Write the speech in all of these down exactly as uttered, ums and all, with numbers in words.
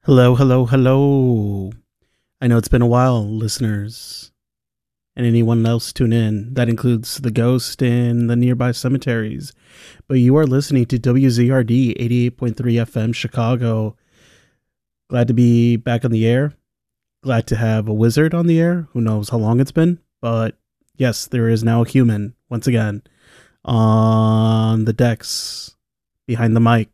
Hello, hello, hello. I know it's been a while, listeners, and anyone else tune in. That includes the ghost in the nearby cemeteries. But you are listening to W Z R D eighty-eight point three F M Chicago. Glad to be back on the air. Glad to have a wizard on the air. Who knows how long it's been? But yes, there is now a human, once again, on the decks, behind the mic.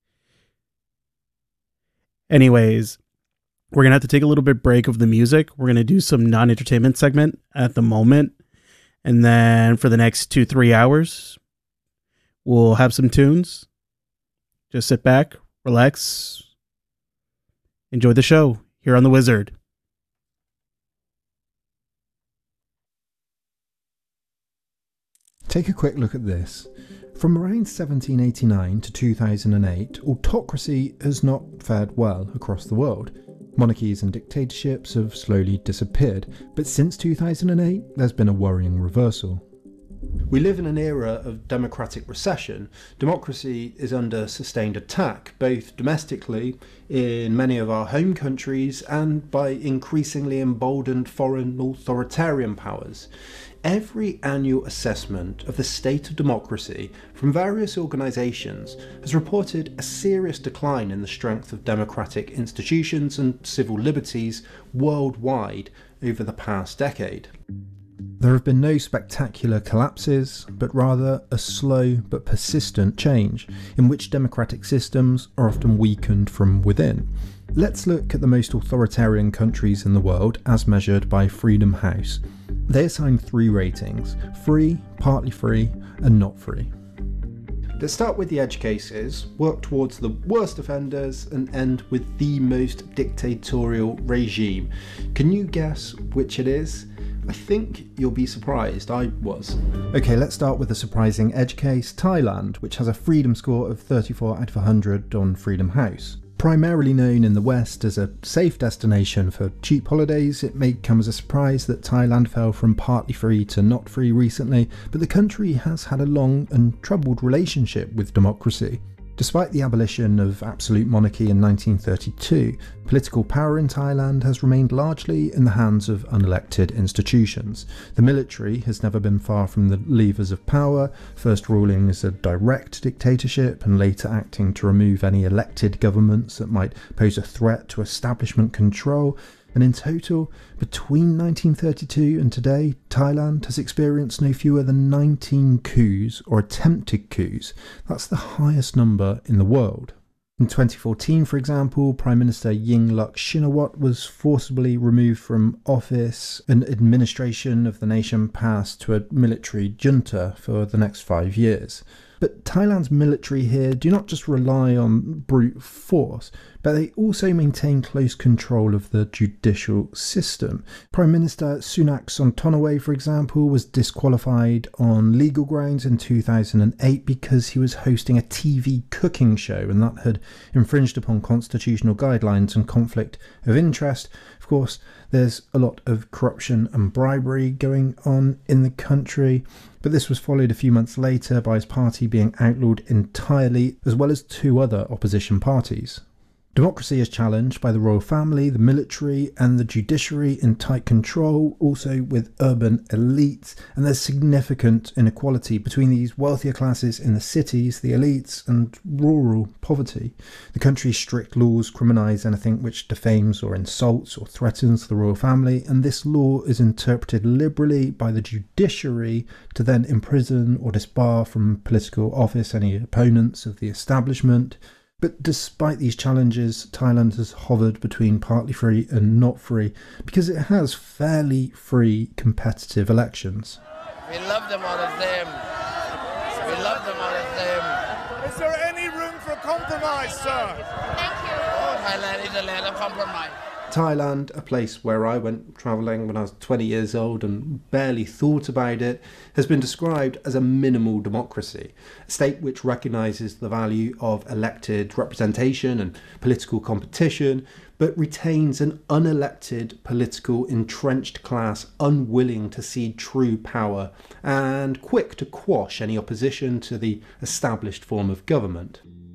Anyways, we're going to have to take a little bit break of the music. We're going to do some non-entertainment segment at the moment. And then for the next two, three hours, we'll have some tunes. Just sit back, relax, enjoy the show here on The Wizard. Take a quick look at this. From around seventeen eighty-nine to two thousand eight, autocracy has not fared well across the world. Monarchies and dictatorships have slowly disappeared, but since two thousand eight, there's been a worrying reversal. We live in an era of democratic recession. Democracy is under sustained attack, both domestically, in many of our home countries, and by increasingly emboldened foreign authoritarian powers. Every annual assessment of the state of democracy from various organisations has reported a serious decline in the strength of democratic institutions and civil liberties worldwide over the past decade. There have been no spectacular collapses, but rather a slow but persistent change in which democratic systems are often weakened from within. Let's look at the most authoritarian countries in the world as measured by Freedom House. They assign three ratings: free, partly free, and not free. Let's start with the edge cases, work towards the worst offenders, and end with the most dictatorial regime. Can you guess which it is? I think you'll be surprised. I was. Okay, let's start with a surprising edge case, Thailand, which has a freedom score of thirty-four out of one hundred on Freedom House. Primarily known in the West as a safe destination for cheap holidays, it may come as a surprise that Thailand fell from partly free to not free recently, but the country has had a long and troubled relationship with democracy. Despite the abolition of absolute monarchy in nineteen thirty-two, political power in Thailand has remained largely in the hands of unelected institutions. The military has never been far from the levers of power, first ruling as a direct dictatorship and later acting to remove any elected governments that might pose a threat to establishment control. And in total, between nineteen thirty-two and today, Thailand has experienced no fewer than nineteen coups or attempted coups. That's the highest number in the world. In twenty fourteen, for example, Prime Minister Yingluck Shinawatra was forcibly removed from office, and administration of the nation passed to a military junta for the next five years. But Thailand's military here do not just rely on brute force, but they also maintain close control of the judicial system. Prime Minister Sunak Sontonaway, for example, was disqualified on legal grounds in two thousand eight because he was hosting a T V cooking show, and that had infringed upon constitutional guidelines and conflict of interest. Of course, there's a lot of corruption and bribery going on in the country, but this was followed a few months later by his party being outlawed entirely, as well as two other opposition parties. Democracy is challenged by the royal family, the military, and the judiciary in tight control, also with urban elites, and there's significant inequality between these wealthier classes in the cities, the elites, and rural poverty. The country's strict laws criminalise anything which defames or insults or threatens the royal family, and this law is interpreted liberally by the judiciary to then imprison or disbar from political office any opponents of the establishment. But despite these challenges, Thailand has hovered between partly free and not free because it has fairly free competitive elections. We love them, all of them. We love them, all of them. Is there any room for compromise, sir? Thank you. Oh, Thailand is a land of compromise. Thailand, a place where I went travelling when I was twenty years old and barely thought about it, has been described as a minimal democracy, a state which recognises the value of elected representation and political competition, but retains an unelected political entrenched class unwilling to cede true power and quick to quash any opposition to the established form of government.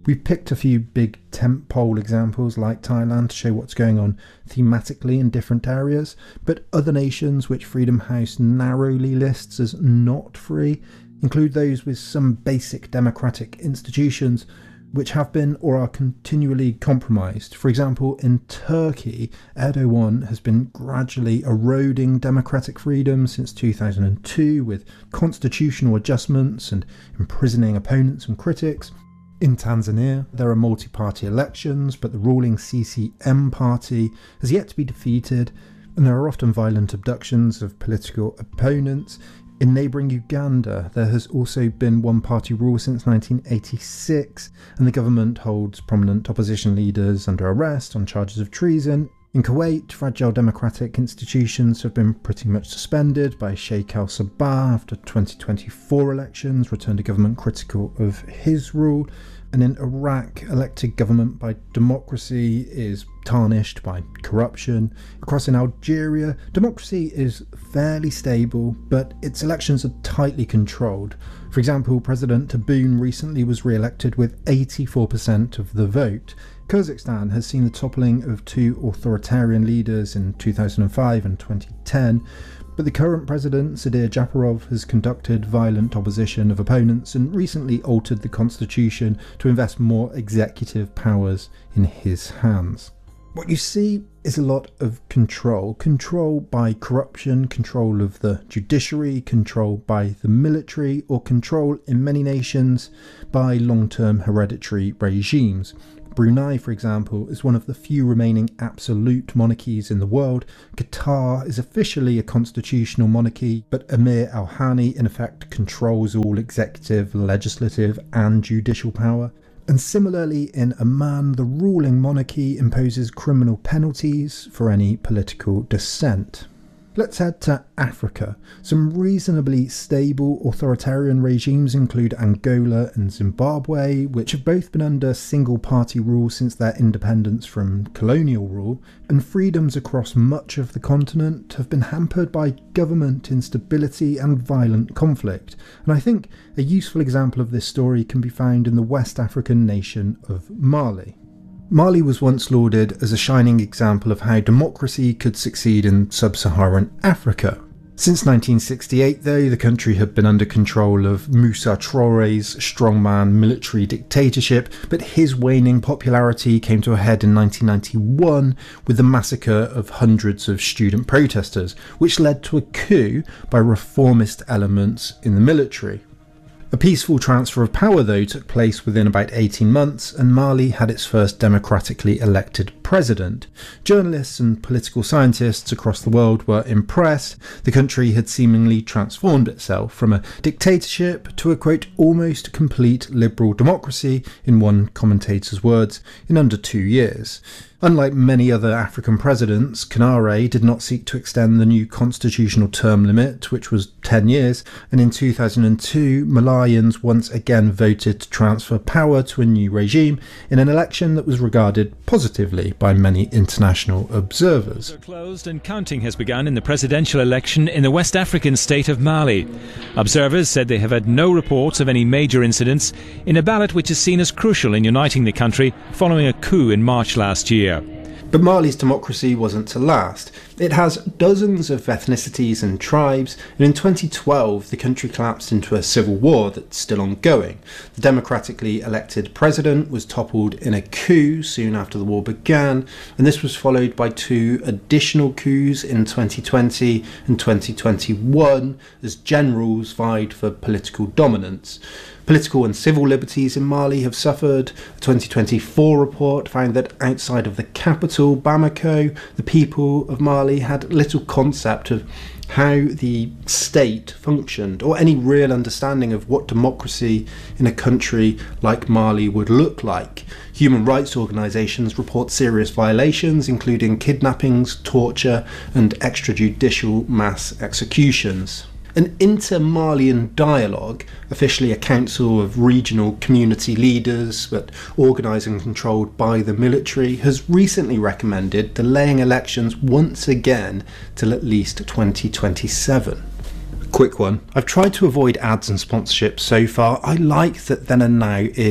We've picked a few big tentpole examples like Thailand to show what's going on thematically in different areas, but other nations which Freedom House narrowly lists as not free include those with some basic democratic institutions which have been or are continually compromised. For example, in Turkey, Erdogan has been gradually eroding democratic freedom since two thousand two with constitutional adjustments and imprisoning opponents and critics. In Tanzania, there are multi-party elections, but the ruling C C M party has yet to be defeated, and there are often violent abductions of political opponents. In neighbouring Uganda, there has also been one-party rule since nineteen eighty-six, and the government holds prominent opposition leaders under arrest on charges of treason. In Kuwait, fragile democratic institutions have been pretty much suspended by Sheikh al-Sabah after twenty twenty-four elections returned a government critical of his rule. And in Iraq, elected government by democracy is tarnished by corruption. Across in Algeria, democracy is fairly stable, but its elections are tightly controlled. For example, President Tebboune recently was re-elected with eighty-four percent of the vote. Kazakhstan has seen the toppling of two authoritarian leaders in two thousand five and twenty ten, but the current president, Sadir Japarov, has conducted violent opposition of opponents and recently altered the constitution to invest more executive powers in his hands. What you see is a lot of control. Control by corruption, control of the judiciary, control by the military, or control in many nations by long-term hereditary regimes. Brunei, for example, is one of the few remaining absolute monarchies in the world. Qatar is officially a constitutional monarchy, but Emir Al-Hani in effect controls all executive, legislative and judicial power. And similarly in Oman, the ruling monarchy imposes criminal penalties for any political dissent. Let's head to Africa. Some reasonably stable authoritarian regimes include Angola and Zimbabwe, which have both been under single-party rule since their independence from colonial rule, and freedoms across much of the continent have been hampered by government instability and violent conflict. And I think a useful example of this story can be found in the West African nation of Mali. Mali was once lauded as a shining example of how democracy could succeed in sub-Saharan Africa. Since nineteen sixty-eight, though, the country had been under control of Moussa Traoré's strongman military dictatorship, but his waning popularity came to a head in nineteen ninety-one with the massacre of hundreds of student protesters, which led to a coup by reformist elements in the military. A peaceful transfer of power, though, took place within about eighteen months, and Mali had its first democratically elected president. Journalists and political scientists across the world were impressed. The country had seemingly transformed itself from a dictatorship to a, quote, almost complete liberal democracy, in one commentator's words, in under two years. Unlike many other African presidents, Konaré did not seek to extend the new constitutional term limit, which was ten years, and in two thousand two, Malians once again voted to transfer power to a new regime in an election that was regarded positively by many international observers. Closed and counting has begun in the presidential election in the West African state of Mali. Observers said they have had no reports of any major incidents in a ballot which is seen as crucial in uniting the country following a coup in March last year. But Mali's democracy wasn't to last. It has dozens of ethnicities and tribes, and in twenty twelve the country collapsed into a civil war that's still ongoing. The democratically elected president was toppled in a coup soon after the war began, and this was followed by two additional coups in twenty twenty and twenty twenty-one as generals vied for political dominance. Political and civil liberties in Mali have suffered. A twenty twenty-four report found that outside of the capital, Bamako, the people of Mali had little concept of how the state functioned or any real understanding of what democracy in a country like Mali would look like. Human rights organisations report serious violations, including kidnappings, torture and extrajudicial mass executions. An inter-Malian dialogue, officially a council of regional community leaders but organised and controlled by the military, has recently recommended delaying elections once again till at least twenty twenty-seven. Quick one. I've tried to avoid ads and sponsorships so far. I like that Then and Now is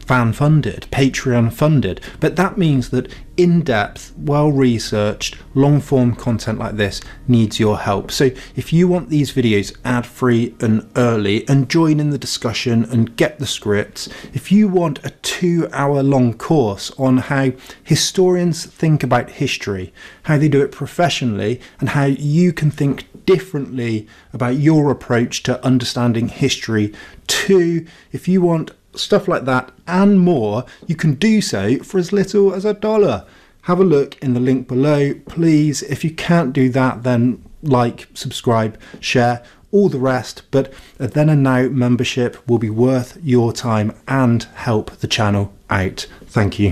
fan-funded, Patreon-funded, but that means that in-depth, well-researched, long-form content like this needs your help. So if you want these videos ad-free and early and join in the discussion and get the scripts, if you want a two-hour long course on how historians think about history, how they do it professionally, and how you can think differently about your approach to understanding history too, if you want stuff like that and more, you can do so for as little as a dollar. Have a look in the link below, please. If you can't do that, then like, subscribe, share, all the rest. But a Then and Now membership will be worth your time and help the channel out. Thank you.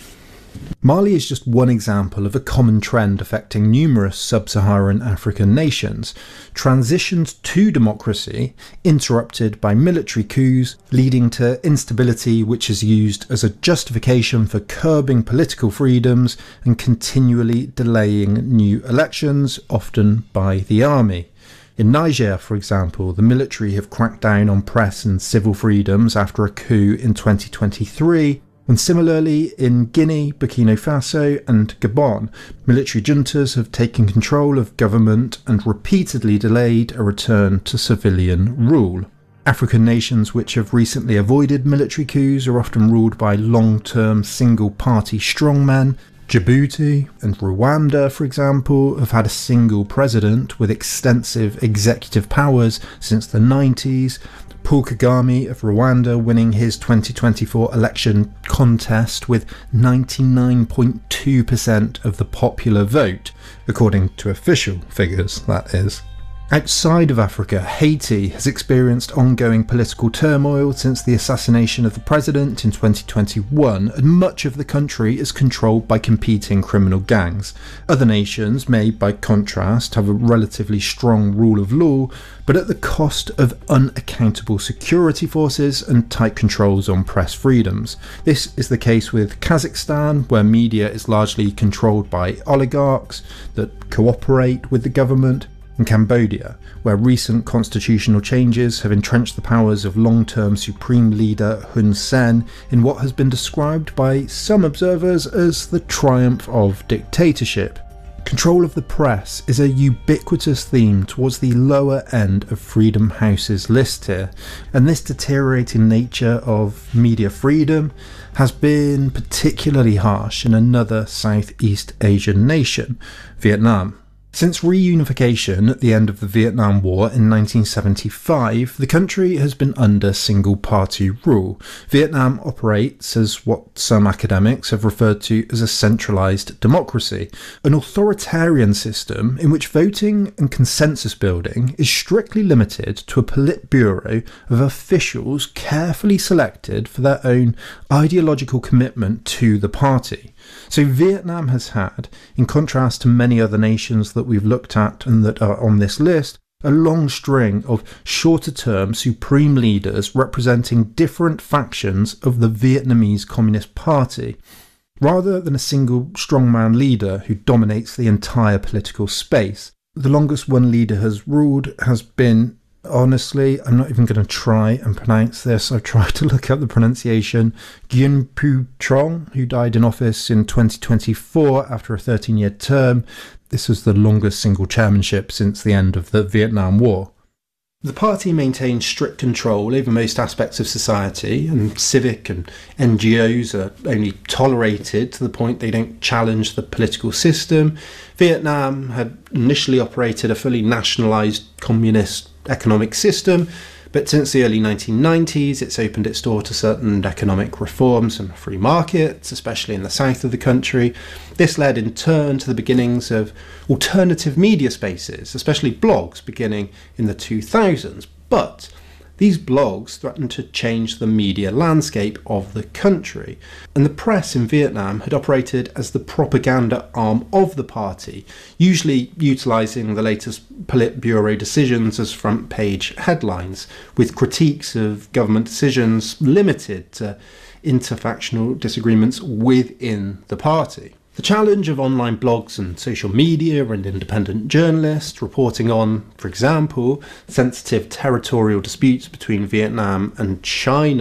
Mali is just one example of a common trend affecting numerous sub-Saharan African nations. Transitions to democracy interrupted by military coups, leading to instability which is used as a justification for curbing political freedoms and continually delaying new elections, often by the army. In Niger, for example, the military have cracked down on press and civil freedoms after a coup in twenty twenty-three. And similarly, in Guinea, Burkina Faso and Gabon, military juntas have taken control of government and repeatedly delayed a return to civilian rule. African nations which have recently avoided military coups are often ruled by long-term single-party strongmen. Djibouti and Rwanda, for example, have had a single president with extensive executive powers since the nineties. Paul Kagame of Rwanda winning his twenty twenty-four election contest with ninety-nine point two percent of the popular vote, according to official figures, that is. Outside of Africa, Haiti has experienced ongoing political turmoil since the assassination of the president in twenty twenty-one, and much of the country is controlled by competing criminal gangs. Other nations may, by contrast, have a relatively strong rule of law, but at the cost of unaccountable security forces and tight controls on press freedoms. This is the case with Kazakhstan, where media is largely controlled by oligarchs that cooperate with the government, and Cambodia, where recent constitutional changes have entrenched the powers of long-term Supreme Leader Hun Sen in what has been described by some observers as the triumph of dictatorship. Control of the press is a ubiquitous theme towards the lower end of Freedom House's list here, and this deteriorating nature of media freedom has been particularly harsh in another Southeast Asian nation, Vietnam. Since reunification at the end of the Vietnam War in nineteen seventy-five, the country has been under single-party rule. Vietnam operates as what some academics have referred to as a centralised democracy, an authoritarian system in which voting and consensus building is strictly limited to a Politburo of officials carefully selected for their own ideological commitment to the party. So Vietnam has had, in contrast to many other nations that we've looked at and that are on this list, a long string of shorter-term supreme leaders representing different factions of the Vietnamese Communist Party, rather than a single strongman leader who dominates the entire political space. The longest one leader has ruled has been, honestly, I'm not even going to try and pronounce this. I've tried to look up the pronunciation. Nguyen Phu Trong, who died in office in twenty twenty-four after a thirteen-year term. This was the longest single chairmanship since the end of the Vietnam War. The party maintains strict control over most aspects of society, and civic and N G Os are only tolerated to the point they don't challenge the political system. Vietnam had initially operated a fully nationalised communist economic system, but since the early nineteen nineties it's opened its door to certain economic reforms and free markets, especially in the south of the country. This led in turn to the beginnings of alternative media spaces, especially blogs, beginning in the two thousands. But these blogs threatened to change the media landscape of the country, and the press in Vietnam had operated as the propaganda arm of the party, usually utilising the latest Politburo decisions as front page headlines, with critiques of government decisions limited to interfactional disagreements within the party. The challenge of online blogs and social media and independent journalists reporting on, for example, sensitive territorial disputes between Vietnam and China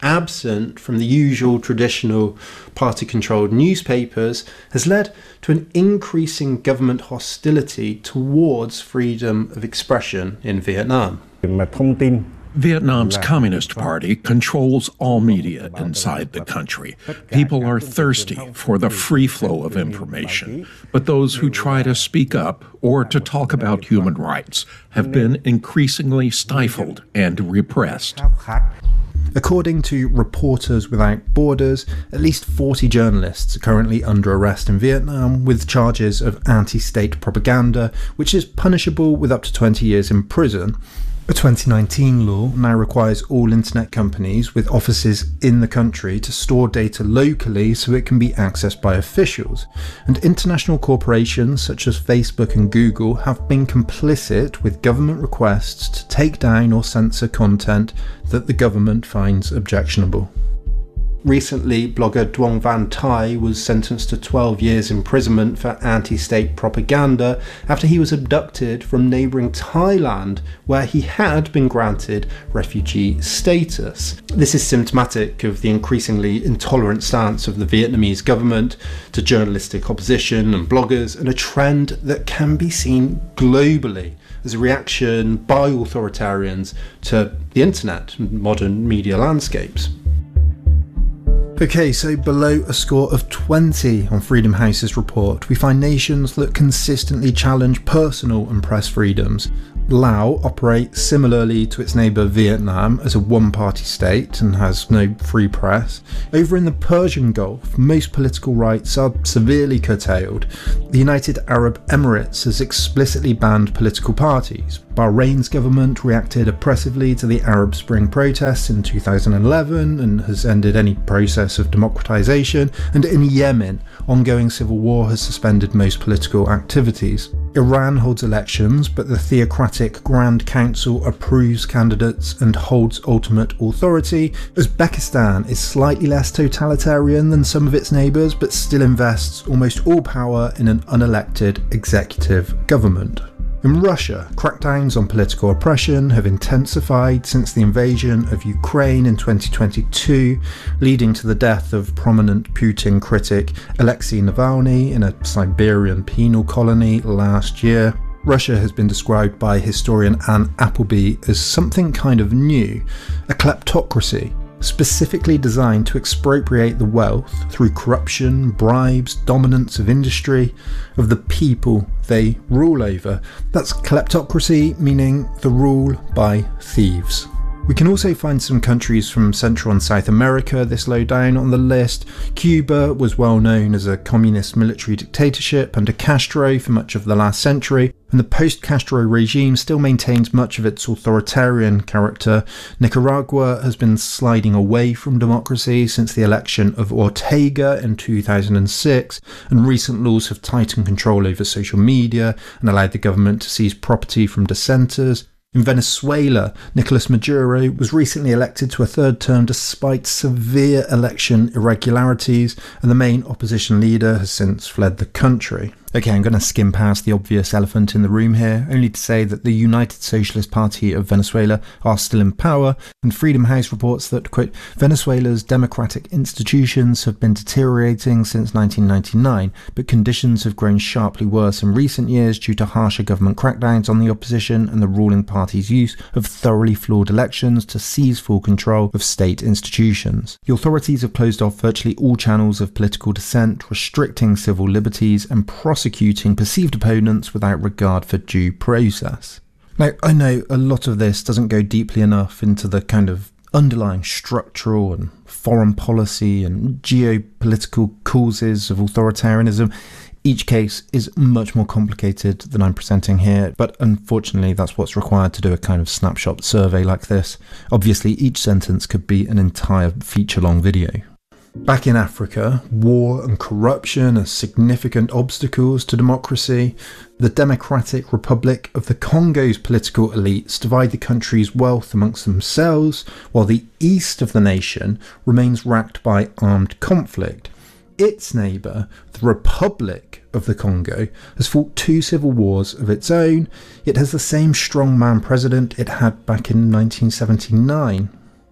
absent from the usual traditional party-controlled newspapers, has led to an increasing government hostility towards freedom of expression in Vietnam. Vietnam's Communist Party controls all media inside the country. People are thirsty for the free flow of information, but those who try to speak up or to talk about human rights have been increasingly stifled and repressed. According to Reporters Without Borders, at least forty journalists are currently under arrest in Vietnam with charges of anti-state propaganda, which is punishable with up to twenty years in prison. A twenty nineteen law now requires all internet companies with offices in the country to store data locally so it can be accessed by officials, and international corporations such as Facebook and Google have been complicit with government requests to take down or censor content that the government finds objectionable. Recently, blogger Duong Van Thai was sentenced to twelve years imprisonment for anti-state propaganda after he was abducted from neighbouring Thailand, where he had been granted refugee status. This is symptomatic of the increasingly intolerant stance of the Vietnamese government to journalistic opposition and bloggers, and a trend that can be seen globally as a reaction by authoritarians to the internet and modern media landscapes. Okay, so below a score of twenty on Freedom House's report, we find nations that consistently challenge personal and press freedoms. Laos operates similarly to its neighbour Vietnam as a one-party state and has no free press. Over in the Persian Gulf, most political rights are severely curtailed. The United Arab Emirates has explicitly banned political parties. Bahrain's government reacted oppressively to the Arab Spring protests in two thousand eleven and has ended any process of democratisation, and in Yemen, ongoing civil war has suspended most political activities. Iran holds elections, but the theocratic Grand Council approves candidates and holds ultimate authority. Uzbekistan is slightly less totalitarian than some of its neighbours, but still invests almost all power in an unelected executive government. In Russia, crackdowns on political oppression have intensified since the invasion of Ukraine in twenty twenty-two, leading to the death of prominent Putin critic Alexei Navalny in a Siberian penal colony last year. Russia has been described by historian Anne Appleby as something kind of new, a kleptocracy, specifically designed to expropriate the wealth through corruption, bribes, dominance of industry, of the people they rule over. That's kleptocracy, meaning the rule by thieves. We can also find some countries from Central and South America this low down on the list. Cuba was well known as a communist military dictatorship under Castro for much of the last century, and the post-Castro regime still maintains much of its authoritarian character. Nicaragua has been sliding away from democracy since the election of Ortega in two thousand six, and recent laws have tightened control over social media and allowed the government to seize property from dissenters. In Venezuela, Nicolas Maduro was recently elected to a third term despite severe election irregularities, and the main opposition leader has since fled the country. Okay, I'm going to skim past the obvious elephant in the room here, only to say that the United Socialist Party of Venezuela are still in power, and Freedom House reports that, quote, Venezuela's democratic institutions have been deteriorating since nineteen ninety-nine, but conditions have grown sharply worse in recent years due to harsher government crackdowns on the opposition and the ruling party's use of thoroughly flawed elections to seize full control of state institutions. The authorities have closed off virtually all channels of political dissent, restricting civil liberties and prosecuting prosecuting perceived opponents without regard for due process. Now, I know a lot of this doesn't go deeply enough into the kind of underlying structural and foreign policy and geopolitical causes of authoritarianism. Each case is much more complicated than I'm presenting here, but unfortunately that's what's required to do a kind of snapshot survey like this. Obviously, each sentence could be an entire feature-long video. Back in Africa, war and corruption are significant obstacles to democracy. The Democratic Republic of the Congo's political elites divide the country's wealth amongst themselves, while the east of the nation remains racked by armed conflict. Its neighbour, the Republic of the Congo, has fought two civil wars of its own. It has the same strongman president it had back in nineteen seventy-nine.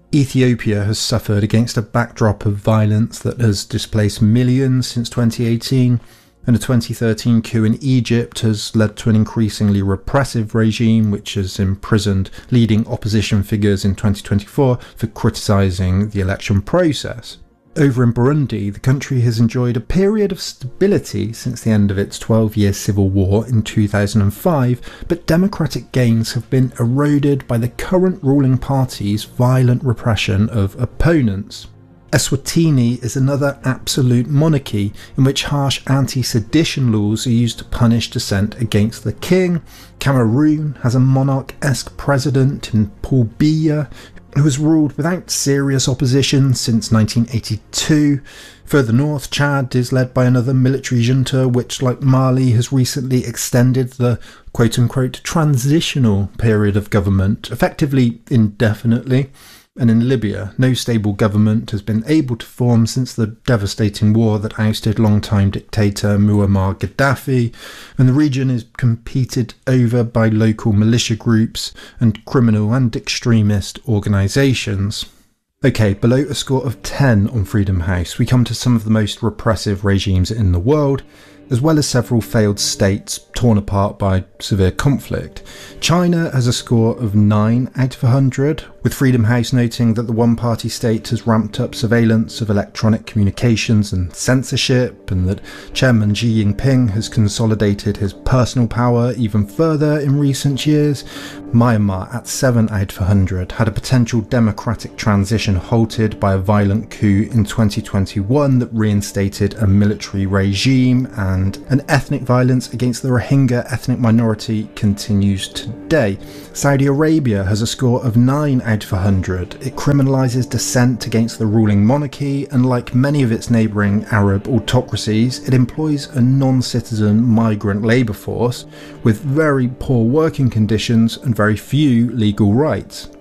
Ethiopia has suffered against a backdrop of violence that has displaced millions since twenty eighteen, and a twenty thirteen coup in Egypt has led to an increasingly repressive regime which has imprisoned leading opposition figures in twenty twenty-four for criticising the election process. Over in Burundi, the country has enjoyed a period of stability since the end of its twelve-year civil war in two thousand five, but democratic gains have been eroded by the current ruling party's violent repression of opponents. Eswatini is another absolute monarchy in which harsh anti-sedition laws are used to punish dissent against the king. Cameroon has a monarch-esque president in Paul Biya, who has ruled without serious opposition since nineteen eighty-two. Further north, Chad is led by another military junta which, like Mali, has recently extended the quote-unquote transitional period of government, effectively indefinitely. And in Libya, no stable government has been able to form since the devastating war that ousted longtime dictator Muammar Gaddafi, and the region is competed over by local militia groups and criminal and extremist organisations. Okay, below a score of ten on Freedom House, we come to some of the most repressive regimes in the world, as well as several failed states torn apart by severe conflict. China has a score of nine out of one hundred, with Freedom House noting that the one-party state has ramped up surveillance of electronic communications and censorship, and that Chairman Xi Jinping has consolidated his personal power even further in recent years. Myanmar, at seven out of one hundred, had a potential democratic transition halted by a violent coup in twenty twenty-one that reinstated a military regime, and an ethnic violence against the Rohingya ethnic minority continues today. Saudi Arabia has a score of nine out of one hundred. It criminalises dissent against the ruling monarchy, and like many of its neighbouring Arab autocracies, it employs a non-citizen migrant labour force with very poor working conditions and very few legal rights.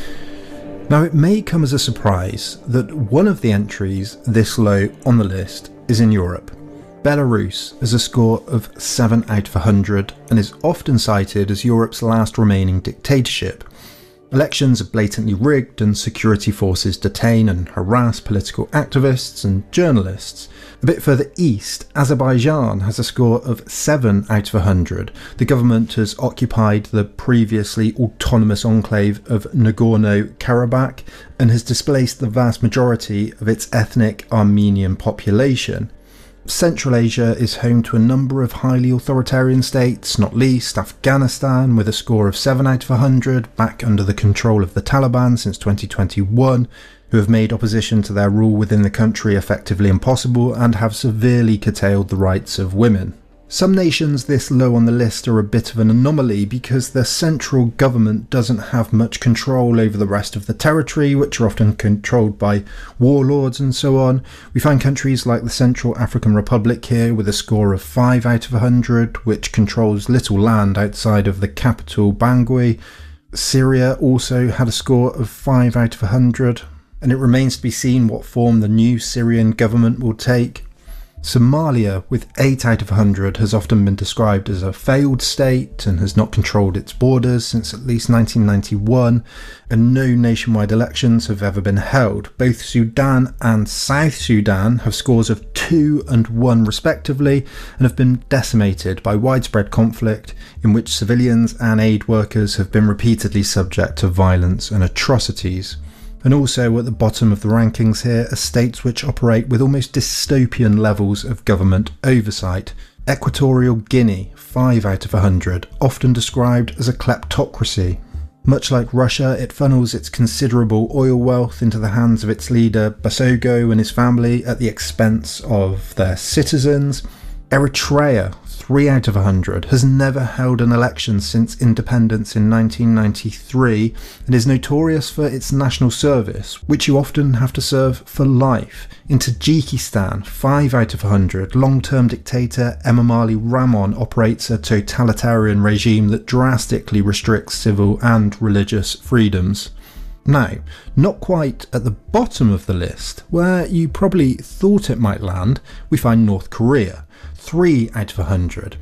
Now, it may come as a surprise that one of the entries this low on the list is in Europe. Belarus has a score of seven out of one hundred and is often cited as Europe's last remaining dictatorship. Elections are blatantly rigged and security forces detain and harass political activists and journalists. A bit further east, Azerbaijan has a score of seven out of one hundred. The government has occupied the previously autonomous enclave of Nagorno-Karabakh and has displaced the vast majority of its ethnic Armenian population. Central Asia is home to a number of highly authoritarian states, not least Afghanistan, with a score of seven out of one hundred, back under the control of the Taliban since twenty twenty-one, who have made opposition to their rule within the country effectively impossible and have severely curtailed the rights of women. Some nations this low on the list are a bit of an anomaly because the central government doesn't have much control over the rest of the territory, which are often controlled by warlords and so on. We find countries like the Central African Republic here with a score of five out of one hundred, which controls little land outside of the capital Bangui. Syria also had a score of five out of one hundred, and it remains to be seen what form the new Syrian government will take. Somalia, with eight out of one hundred, has often been described as a failed state and has not controlled its borders since at least nineteen ninety-one, and no nationwide elections have ever been held. Both Sudan and South Sudan have scores of two and one respectively, and have been decimated by widespread conflict in which civilians and aid workers have been repeatedly subject to violence and atrocities. And also at the bottom of the rankings here are states which operate with almost dystopian levels of government oversight. Equatorial Guinea, five out of one hundred, often described as a kleptocracy. Much like Russia, it funnels its considerable oil wealth into the hands of its leader Basogo and his family at the expense of their citizens. Eritrea, three out of one hundred, has never held an election since independence in nineteen ninety-three and is notorious for its national service, which you often have to serve for life. In Tajikistan, five out of one hundred, long-term dictator Emomali Rahmon operates a totalitarian regime that drastically restricts civil and religious freedoms. Now, not quite at the bottom of the list, where you probably thought it might land, we find North Korea, three out of one hundred.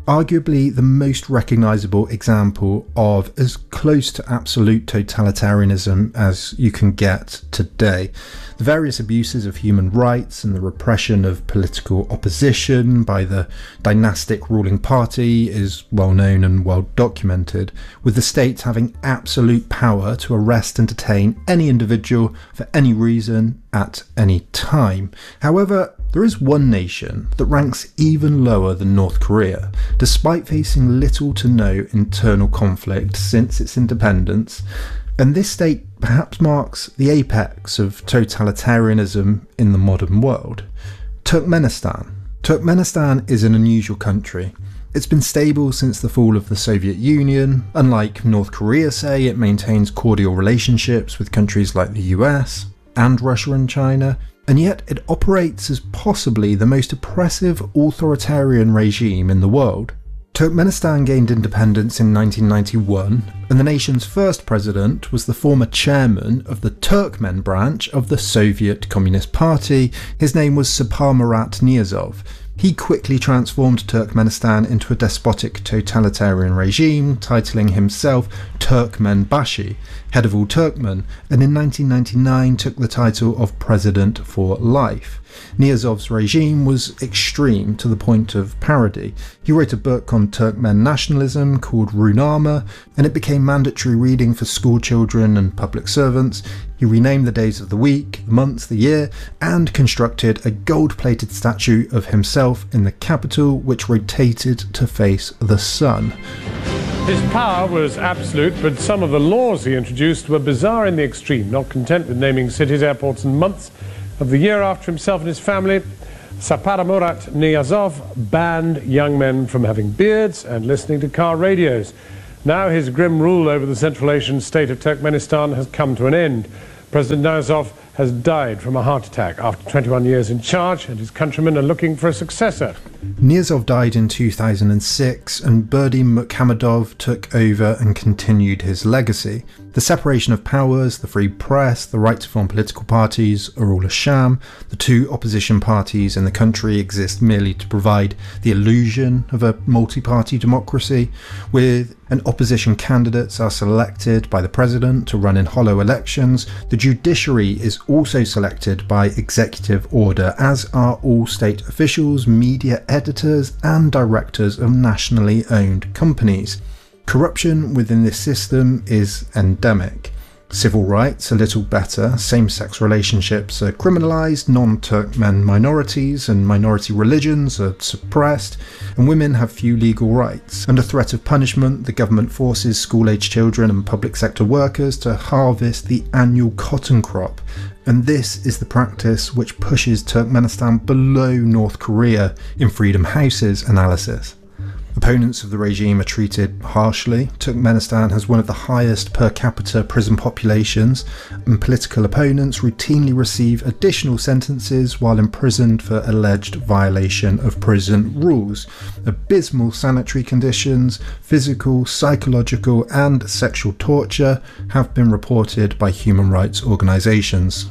arguably the most recognisable example of as close to absolute totalitarianism as you can get today. The various abuses of human rights and the repression of political opposition by the dynastic ruling party is well known and well documented, with the state having absolute power to arrest and detain any individual for any reason at any time. However, there is one nation that ranks even lower than North Korea, despite facing little to no internal conflict since its independence, and this state perhaps marks the apex of totalitarianism in the modern world. Turkmenistan. Turkmenistan is an unusual country. It's been stable since the fall of the Soviet Union. Unlike North Korea, say, it maintains cordial relationships with countries like the U S and Russia and China, and yet it operates as possibly the most oppressive authoritarian regime in the world. Turkmenistan gained independence in nineteen ninety-one, and the nation's first president was the former chairman of the Turkmen branch of the Soviet Communist Party. His name was Saparmurat Niyazov. He quickly transformed Turkmenistan into a despotic totalitarian regime, titling himself Turkmenbashi, head of all Turkmen, and in nineteen ninety-nine took the title of President for Life. Niyazov's regime was extreme to the point of parody. He wrote a book on Turkmen nationalism called Runama, and it became mandatory reading for school children and public servants. He renamed the days of the week, the months, the year, and constructed a gold-plated statue of himself in the capital, which rotated to face the sun. His power was absolute, but some of the laws he introduced were bizarre in the extreme. Not content with naming cities, airports and months of the year after himself and his family, Saparmurat Niyazov banned young men from having beards and listening to car radios. Now his grim rule over the Central Asian state of Turkmenistan has come to an end. President Niyazov has died from a heart attack after twenty-one years in charge, and his countrymen are looking for a successor. Niyazov died in two thousand six, and Berdimuhamedov Muhammadov took over and continued his legacy. The separation of powers, the free press, the right to form political parties are all a sham. The two opposition parties in the country exist merely to provide the illusion of a multi-party democracy, with and opposition candidates are selected by the president to run in hollow elections. The judiciary is also selected by executive order, as are all state officials, media editors and directors of nationally owned companies. Corruption within this system is endemic. Civil rights a little better, same-sex relationships are criminalised, non-Turkmen minorities and minority religions are suppressed, and women have few legal rights. Under threat of punishment, the government forces school-aged children and public sector workers to harvest the annual cotton crop, and this is the practice which pushes Turkmenistan below North Korea in Freedom House's analysis. Opponents of the regime are treated harshly. Turkmenistan has one of the highest per capita prison populations, and political opponents routinely receive additional sentences while imprisoned for alleged violation of prison rules. Abysmal sanitary conditions, physical, psychological and sexual torture have been reported by human rights organisations.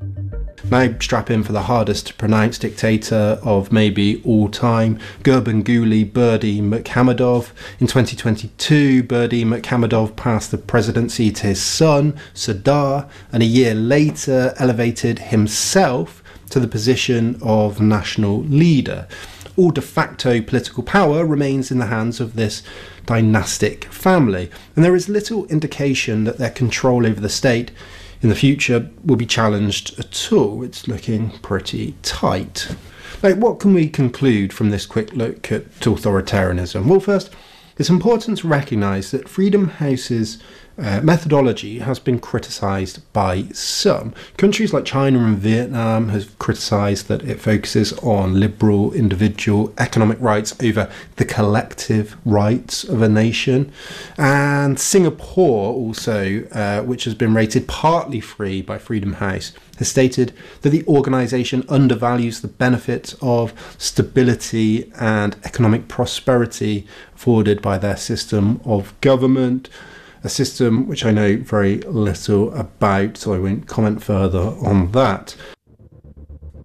Now strap in for the hardest to pronounce dictator of maybe all time, Gurbanguly Berdimuhamedov. In twenty twenty-two, Berdimuhamedov passed the presidency to his son, Sardar, and a year later elevated himself to the position of national leader. All de facto political power remains in the hands of this dynastic family, and there is little indication that their control over the state in the future will be challenged at all. It's looking pretty tight. Now, what can we conclude from this quick look at authoritarianism? Well, first, it's important to recognise that Freedom House's uh, methodology has been criticised by some. Countries like China and Vietnam have criticised that it focuses on liberal individual economic rights over the collective rights of a nation. And Singapore also, uh, which has been rated partly free by Freedom House, has stated that the organisation undervalues the benefits of stability and economic prosperity afforded by their system of government, a system which I know very little about, so I won't comment further on that.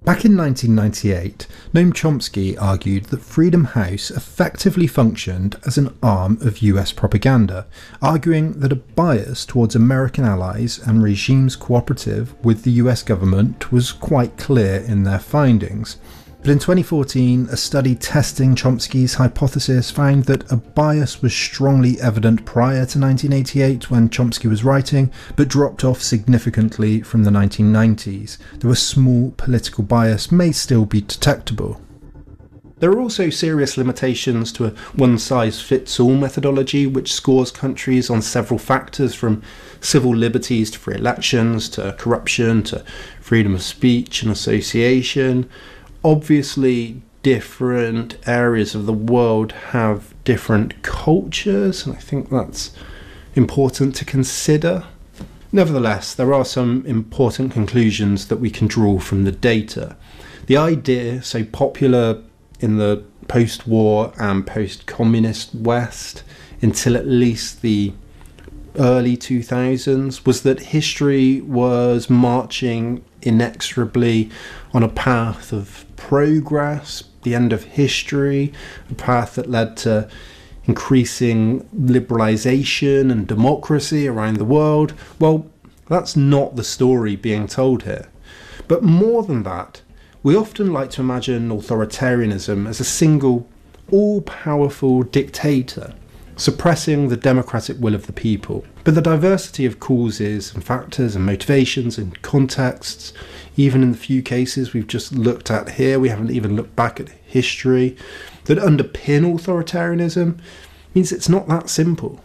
Back in nineteen ninety-eight, Noam Chomsky argued that Freedom House effectively functioned as an arm of U S propaganda, arguing that a bias towards American allies and regimes cooperative with the U S government was quite clear in their findings. But in twenty fourteen, a study testing Chomsky's hypothesis found that a bias was strongly evident prior to nineteen eighty-eight when Chomsky was writing, but dropped off significantly from the nineteen nineties, though a small political bias may still be detectable. There are also serious limitations to a one-size-fits-all methodology which scores countries on several factors from civil liberties to free elections, to corruption, to freedom of speech and association. Obviously, different areas of the world have different cultures, and I think that's important to consider. Nevertheless, there are some important conclusions that we can draw from the data. The idea, so popular in the post-war and post-communist West until at least the early two thousands, was that history was marching inexorably on a path of progress, the end of history, a path that led to increasing liberalisation and democracy around the world. Well, that's not the story being told here. But more than that, we often like to imagine authoritarianism as a single, all-powerful dictator, suppressing the democratic will of the people. But the diversity of causes and factors and motivations and contexts, even in the few cases we've just looked at here, we haven't even looked back at history, that underpin authoritarianism, means it's not that simple.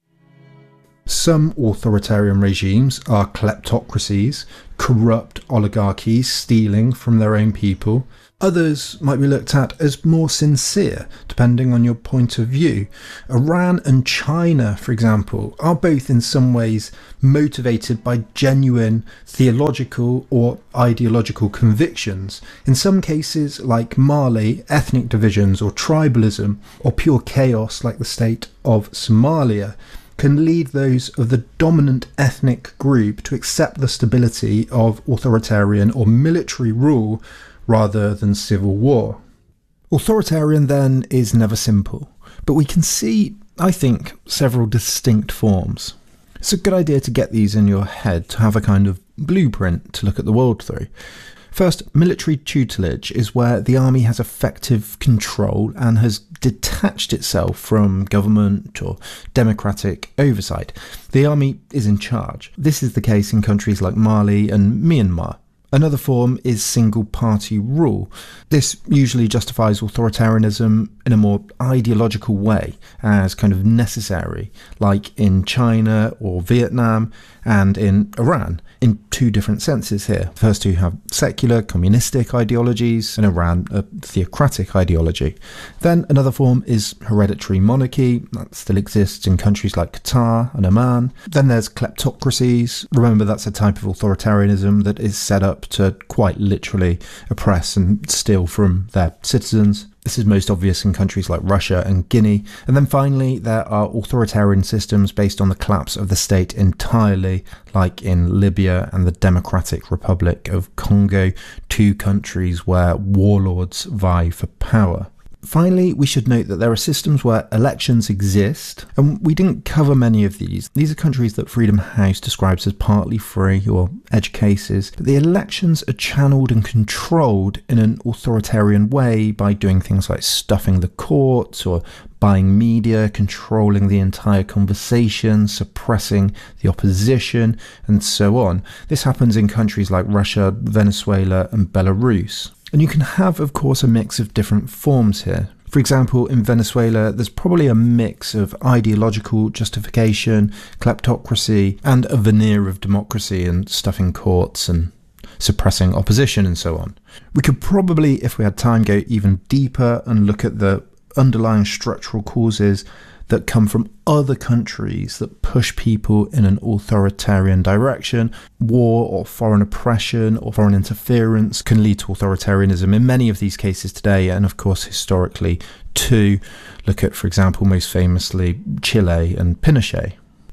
Some authoritarian regimes are kleptocracies, corrupt oligarchies stealing from their own people. Others might be looked at as more sincere, depending on your point of view. Iran and China, for example, are both in some ways motivated by genuine theological or ideological convictions. In some cases, like Mali, ethnic divisions or tribalism, or pure chaos like the state of Somalia, can lead those of the dominant ethnic group to accept the stability of authoritarian or military rule rather than civil war. Authoritarian, then, is never simple, but we can see, I think, several distinct forms. It's a good idea to get these in your head to have a kind of blueprint to look at the world through. First, military tutelage is where the army has effective control and has detached itself from government or democratic oversight. The army is in charge. This is the case in countries like Mali and Myanmar. Another form is single-party rule. This usually justifies authoritarianism in a more ideological way, as kind of necessary, like in China or Vietnam and in Iran, in two different senses here. The first two have secular, communistic ideologies, and Iran a theocratic ideology. Then another form is hereditary monarchy, that still exists in countries like Qatar and Oman. Then there's kleptocracies. Remember, that's a type of authoritarianism that is set up to quite literally oppress and steal from their citizens. This is most obvious in countries like Russia and Guinea. And then finally, there are authoritarian systems based on the collapse of the state entirely, like in Libya and the Democratic Republic of Congo, two countries where warlords vie for power. Finally, we should note that there are systems where elections exist, and we didn't cover many of these. These are countries that Freedom House describes as partly free or edge cases, but the elections are channeled and controlled in an authoritarian way by doing things like stuffing the courts or buying media, controlling the entire conversation, suppressing the opposition, and so on. This happens in countries like Russia, Venezuela, and Belarus. And you can have, of course, a mix of different forms here. For example, in Venezuela, there's probably a mix of ideological justification, kleptocracy, and a veneer of democracy and stuffing courts and suppressing opposition and so on. We could probably, if we had time, go even deeper and look at the underlying structural causes that come from other countries that push people in an authoritarian direction. War or foreign oppression or foreign interference can lead to authoritarianism in many of these cases today, and of course historically too. Look at, for example, most famously Chile and Pinochet.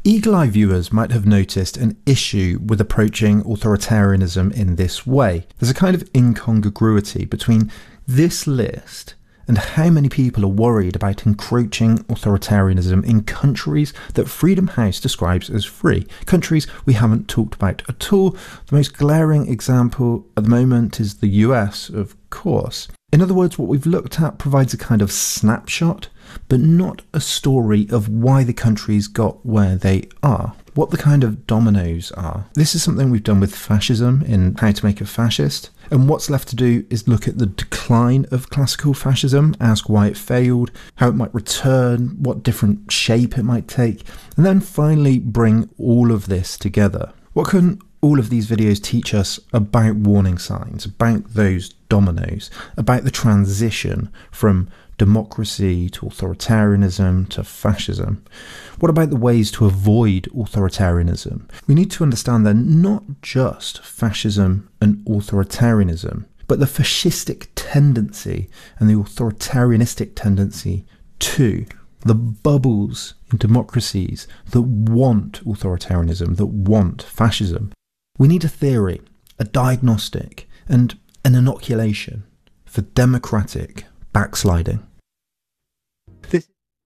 Eagle-eye viewers might have noticed an issue with approaching authoritarianism in this way. There's a kind of incongruity between this list and how many people are worried about encroaching authoritarianism in countries that Freedom House describes as free, countries we haven't talked about at all. The most glaring example at the moment is the U S, of course. In other words, what we've looked at provides a kind of snapshot, but not a story of why the countries got where they are, what the kind of dominoes are. This is something we've done with fascism in How to Make a Fascist, and what's left to do is look at the decline of classical fascism, ask why it failed, how it might return, what different shape it might take, and then finally bring all of this together. What can all of these videos teach us about warning signs, about those dominoes, about the transition from democracy to authoritarianism to fascism? What about the ways to avoid authoritarianism? We need to understand that not just fascism and authoritarianism, but the fascistic tendency and the authoritarianistic tendency too. The bubbles in democracies that want authoritarianism, that want fascism. We need a theory, a diagnostic, and an inoculation for democratic backsliding. This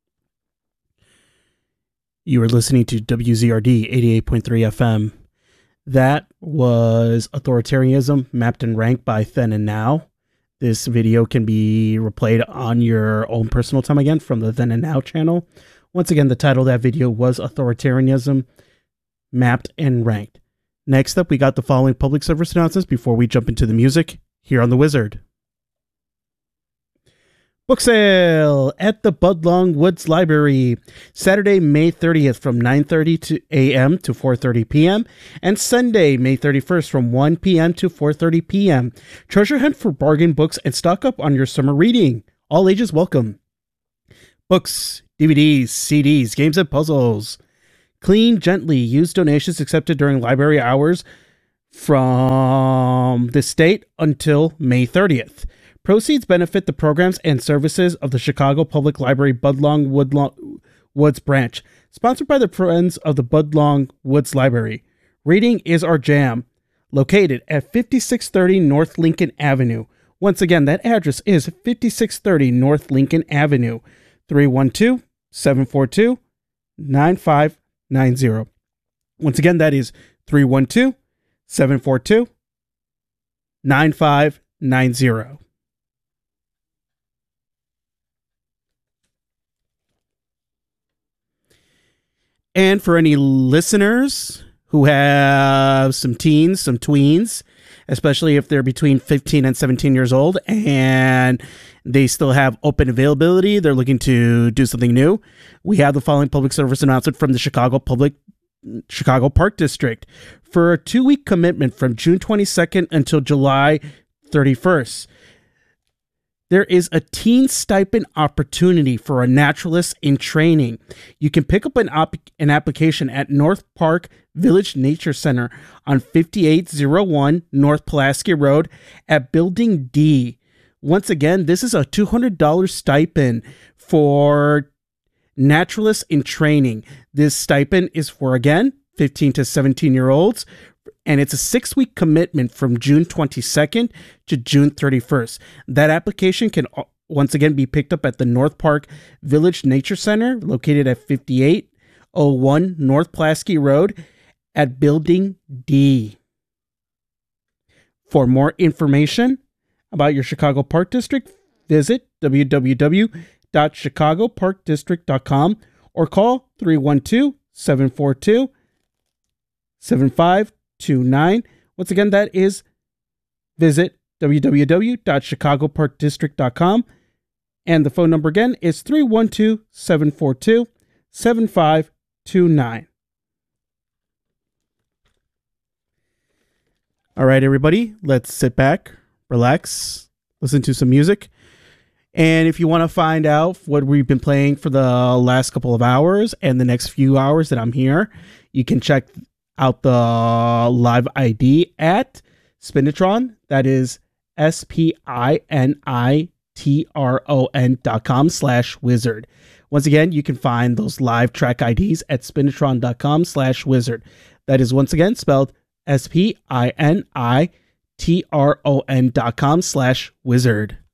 You are listening to W Z R D eighty-eight point three F M. That was Authoritarianism Mapped and Ranked by Then and Now. This video can be replayed on your own personal time again from the Then and Now channel. Once again, the title of that video was Authoritarianism Mapped and Ranked. Next up, we got the following public service announcements before we jump into the music here on The Wizard. Book sale at the Budlong Woods Library, Saturday, May thirtieth from nine thirty a.m. to four thirty p.m. and Sunday, May thirty-first from one p.m. to four thirty p.m. Treasure hunt for bargain books and stock up on your summer reading. All ages welcome. Books, D V Ds, C Ds, games and puzzles. Clean gently. Use donations accepted during library hours from this date until May thirtieth. Proceeds benefit the programs and services of the Chicago Public Library Budlong Woodlo- Woods branch, sponsored by the Friends of the Budlong Woods Library. Reading is our jam. Located at fifty-six thirty North Lincoln Avenue. Once again, that address is fifty-six thirty North Lincoln Avenue. three one two, seven four two, nine five nine zero. Once again, that is three one two, seven four two, nine five nine zero. And for any listeners who have some teens, some tweens, especially if they're between fifteen and seventeen years old and they still have open availability, they're looking to do something new, we have the following public service announcement from the Chicago Public Chicago Park District. For a two-week commitment from June twenty-second until July thirty-first, there is a teen stipend opportunity for a naturalist in training. You can pick up an, op- an application at North Park Village Nature Center on fifty-eight oh one North Pulaski Road at Building D. Once again, this is a two hundred dollars stipend for naturalists in training. This stipend is for, again, fifteen to seventeen year olds. And it's a six-week commitment from June twenty-second to June thirty-first. That application can once again be picked up at the North Park Village Nature Center, located at fifty-eight oh one North Pulaski Road at Building D. For more information about your Chicago Park District, visit w w w dot chicago park district dot com or call three one two, seven four two, seven five two nine. Once again, that is visit w w w dot chicago park district dot com, and the phone number again is three one two, seven four two, seven five two nine. All right, everybody, let's sit back, relax, listen to some music. And if you want to find out what we've been playing for the last couple of hours and the next few hours that I'm here, you can check out the live I D at Spinitron. That is S P I N I T R O N dot com slash wizard. Once again, you can find those live track I Ds at spinitron dot com slash wizard. That is once again spelled S P I N I T R O N dot com slash wizard.